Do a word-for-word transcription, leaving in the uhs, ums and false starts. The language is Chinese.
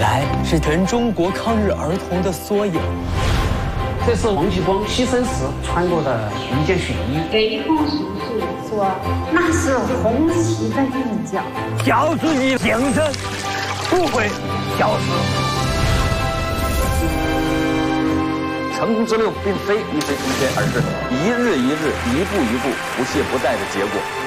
来是全中国抗日儿童的缩影。 这是王继光牺牲时穿过的一件血衣。 雷锋叔叔说，那是红旗的印记。 小自己精神不会消失。 成功之路并非一飞冲天，而是一日一日、一步一步、不懈不怠的结果。